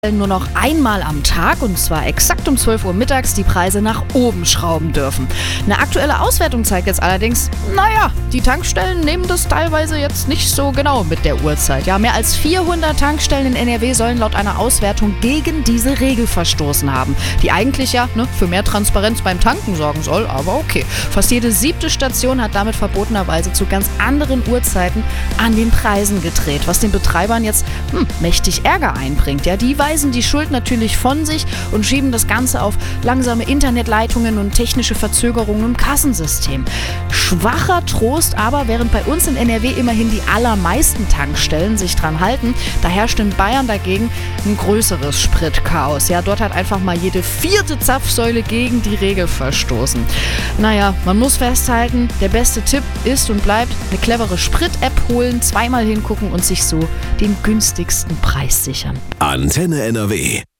nur noch einmal am Tag, und zwar exakt um 12 Uhr mittags, die Preise nach oben schrauben dürfen. Eine aktuelle Auswertung zeigt jetzt allerdings, die Tankstellen nehmen das teilweise jetzt nicht so genau mit der Uhrzeit. Ja, mehr als 400 Tankstellen in NRW sollen laut einer Auswertung gegen diese Regel verstoßen haben, die eigentlich für mehr Transparenz beim Tanken sorgen soll, aber okay. Fast jede 7. Station hat damit verbotenerweise zu ganz anderen Uhrzeiten an den Preisen gedreht, was den Betreibern jetzt mächtig Ärger einbringt. Ja, die weisen die Schuld natürlich von sich und schieben das Ganze auf langsame Internetleitungen und technische Verzögerungen im Kassensystem. Schwacher Trost aber, während bei uns in NRW immerhin die allermeisten Tankstellen sich dran halten, da herrscht in Bayern dagegen ein größeres Spritchaos. Ja, dort hat einfach mal jede 4. Zapfsäule gegen die Regel verstoßen. Man muss festhalten, der beste Tipp ist und bleibt eine clevere Sprit-App holen, zweimal hingucken und sich so den günstigsten Preis sichern. Antenne NRW.